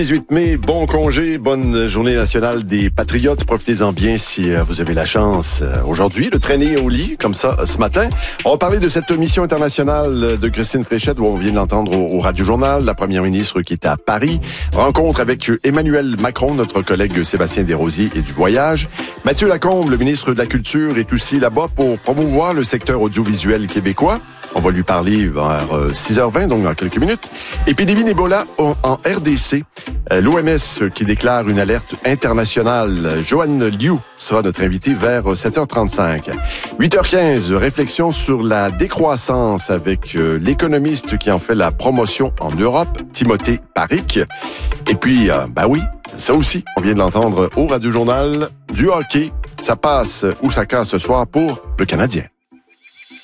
18 mai, bon congé, bonne journée nationale des Patriotes. Profitez-en bien si vous avez la chance aujourd'hui de traîner au lit, comme ça, ce matin. On va parler de cette mission internationale de Christine Fréchette, où on vient de l'entendre au Radio-Journal, la première ministre qui était à Paris. Rencontre avec Emmanuel Macron, notre collègue Sébastien Desrosiers et du Voyage. Mathieu Lacombe, le ministre de la Culture, est aussi là-bas pour promouvoir le secteur audiovisuel québécois. On va lui parler vers 6h20, donc dans quelques minutes. Épidémie d'Ebola en RDC. L'OMS qui déclare une alerte internationale. Joanne Liu sera notre invitée vers 7h35. 8h15, réflexion sur la décroissance avec l'économiste qui en fait la promotion en Europe, Timothée Paric. Et puis, oui, ça aussi, on vient de l'entendre au Radio-Journal, du hockey. Ça passe ou ça casse ce soir pour le Canadien.